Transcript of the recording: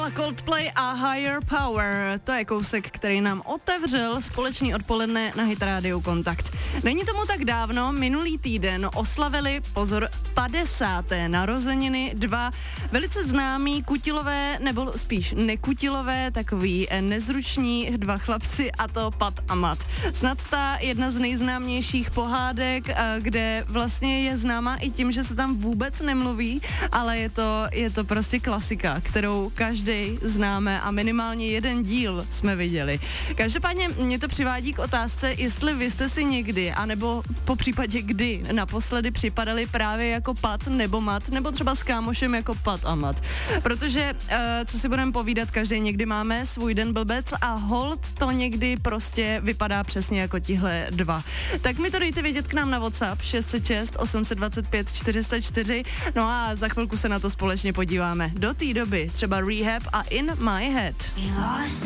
byla Coldplay a Higher Power. To je kousek, který nám otevřel společný odpoledne na Hit Radio Kontakt. Není tomu tak dávno, minulý týden oslavili, pozor, 50. narozeniny dva velice známí kutilové, nebo spíš nekutilové, takový nezruční dva chlapci, a to Pat a Mat. Snad ta jedna z nejznámějších pohádek, kde vlastně je známá i tím, že se tam vůbec nemluví, ale je to prostě klasika, kterou každý známe a minimálně jeden díl jsme viděli. Každopádně mě to přivádí k otázce, jestli vy jste si někdy, anebo po případě kdy naposledy připadali právě jako Pat nebo Mat, nebo třeba s kámošem jako Pat a Mat. Protože, co si budeme povídat, každý někdy máme svůj den blbec a hold to někdy prostě vypadá přesně jako tihle dva. Tak mi to dejte vědět k nám na WhatsApp 606 825 404, no a za chvilku se na to společně podíváme. Do té doby třeba Rehab a In My Head.